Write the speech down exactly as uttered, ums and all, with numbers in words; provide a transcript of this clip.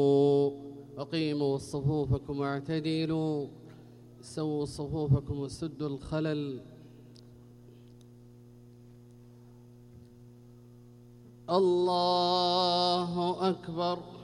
أقيموا صفوفكم واعتدلوا، سووا صفوفكم وسدوا الخلل. الله أكبر.